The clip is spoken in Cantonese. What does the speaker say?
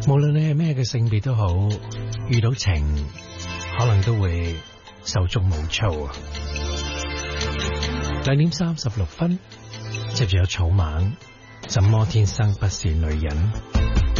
無論你係咩嘅性別都好，遇到情可能都會手足無措啊。2:36，接住有草蜢，怎麼天生不是女人？